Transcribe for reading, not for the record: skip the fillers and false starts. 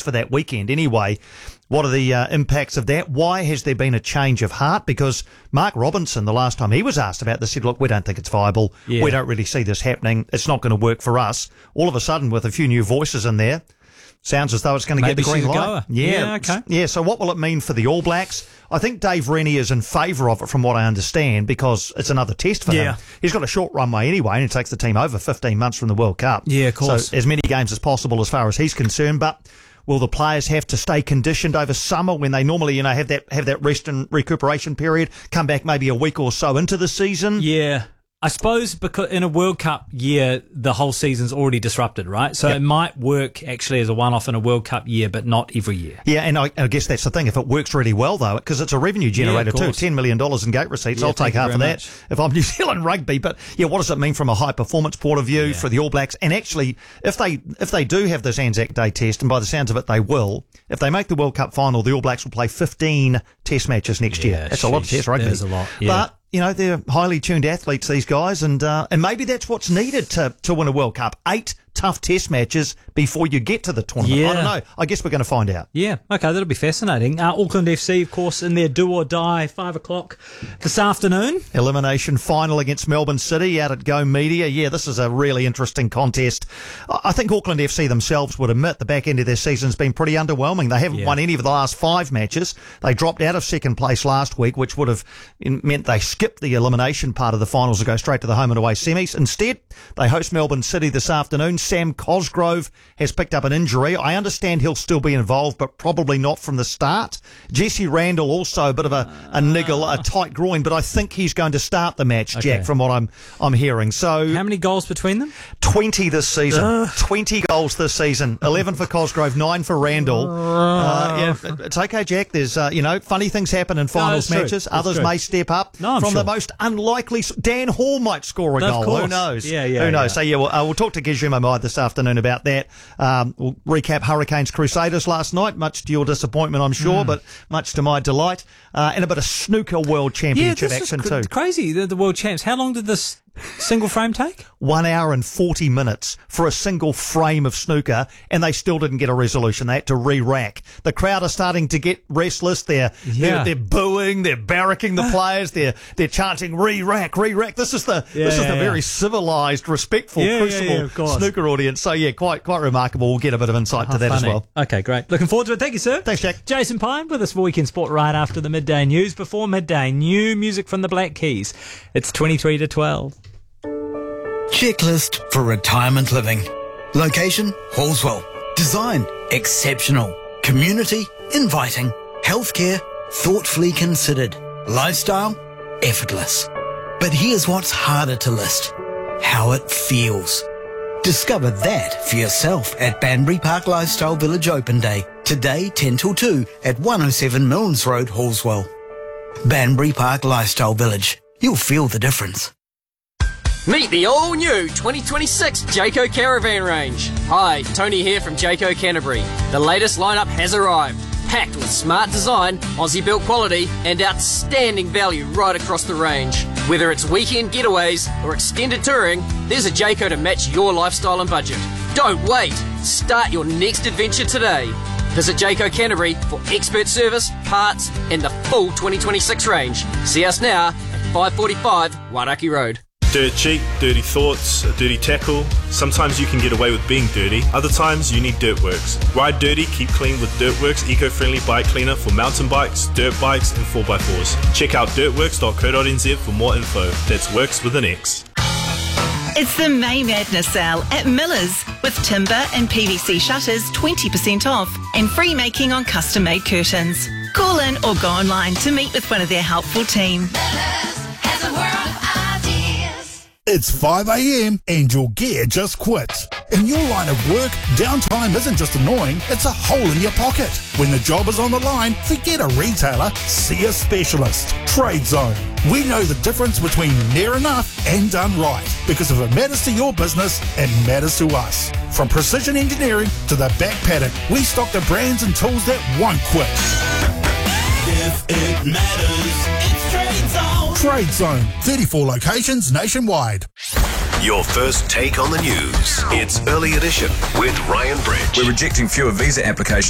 for that weekend anyway. What are the impacts of that? Why has there been a change of heart? Because Mark Robinson, the last time he was asked about this, said, look, we don't think it's viable. Yeah. We don't really see this happening. It's not going to work for us. All of a sudden, with a few new voices in there, sounds as though it's going to get the green light. Yeah, okay. Yeah, so what will it mean for the All Blacks? I think Dave Rennie is in favour of it from what I understand because it's another test for him. He's got a short runway anyway and it takes the team over 15 months from the World Cup. Yeah, of course. So as many games as possible as far as he's concerned, but will the players have to stay conditioned over summer when they normally, have that rest and recuperation period, come back maybe a week or so into the season? Yeah. I suppose because in a World Cup year, the whole season's already disrupted, right? So it might work actually as a one-off in a World Cup year, but not every year. Yeah, and I guess that's the thing. If it works really well, though, because it's a revenue generator too, $10 million in gate receipts, I'll take half of that if I'm New Zealand Rugby. But yeah, what does it mean from a high performance point of view for the All Blacks? And actually, if they do have this Anzac Day test, and by the sounds of it, they will, if they make the World Cup final, the All Blacks will play 15 test matches next year. That's a lot of test rugby. That is a lot, But they're highly tuned athletes, these guys, and maybe that's what's needed to win a World Cup. 8 tough test matches before you get to the tournament. I don't know. I guess we're going to find out. Yeah, okay, that'll be fascinating. Auckland FC, of course, in their do or die 5 o'clock this afternoon. Elimination final against Melbourne City out at Go Media. Yeah, this is a really interesting contest. I think Auckland FC themselves would admit the back end of their season's been pretty underwhelming. They haven't won any of the last 5 matches. They dropped out of second place last week, which would have meant they skipped the elimination part of the finals to go straight to the home and away semis. Instead, they host Melbourne City this afternoon. Sam Cosgrove has picked up an injury. I understand he'll still be involved, but probably not from the start. Jesse Randall also a bit of a niggle, a tight groin, but I think he's going to start the match, Jack, from what I'm hearing. So how many goals between them? 20 this season. 20 goals this season. 11 for Cosgrove, 9 for Randall. It's okay, Jack. There's funny things happen in finals matches. Others may step up from the most unlikely. Dan Hall might score a goal. Who knows? Who knows? So we'll talk to Gizmo Mai this afternoon about that. We'll recap Hurricanes Crusaders last night, much to your disappointment, I'm sure, but much to my delight. And a bit of snooker world championship action too. Crazy, the world champs. How long did this single frame take? 1 hour and 40 minutes for a single frame of snooker, and they still didn't get a resolution. They had to re-rack. The crowd are starting to get restless. They're booing, they're barracking the players, they're chanting re-rack, re-rack. This is the very civilised, respectful, crucible snooker audience. So quite remarkable. We'll get a bit of insight to that as well. Okay, great. Looking forward to it. Thank you, sir. Thanks, Jack. Jason Pine with us for Weekend Sport right after the midday news. Before midday, new music from the Black Keys. It's 23 to 12. Checklist for retirement living. Location, Hallswell. Design, exceptional. Community, inviting. Healthcare, thoughtfully considered. Lifestyle, effortless. But here's what's harder to list. How it feels. Discover that for yourself at Banbury Park Lifestyle Village Open Day. Today, 10 till 2 at 107 Milnes Road, Hallswell. Banbury Park Lifestyle Village. You'll feel the difference. Meet the all-new 2026 Jayco Caravan range. Hi, Tony here from Jayco Canterbury. The latest lineup has arrived, packed with smart design, Aussie-built quality, and outstanding value right across the range. Whether it's weekend getaways or extended touring, there's a Jayco to match your lifestyle and budget. Don't wait. Start your next adventure today. Visit Jayco Canterbury for expert service, parts, and the full 2026 range. See us now at 545 Wairaki Road. Dirt cheek, dirty thoughts, a dirty tackle. Sometimes you can get away with being dirty. Other times you need Dirtworks. Ride dirty, keep clean with Dirtworks eco-friendly bike cleaner for mountain bikes, dirt bikes and 4x4s. Check out dirtworks.co.nz for more info. That's works with an X. It's the May Madness sale at Miller's with timber and PVC shutters 20% off and free making on custom-made curtains. Call in or go online to meet with one of their helpful team. Miller's has a world of ideas. It's 5 a.m. and your gear just quits. In your line of work, downtime isn't just annoying, it's a hole in your pocket. When the job is on the line, forget a retailer, see a specialist. Trade Zone. We know the difference between near enough and done right. Because if it matters to your business, it matters to us. From precision engineering to the back paddock, we stock the brands and tools that won't quit. If it matters, it's Trade Zone. Trade Zone. 34 locations nationwide. Your first take on the news. It's Early Edition with Ryan Bridge. We're rejecting fewer visa applications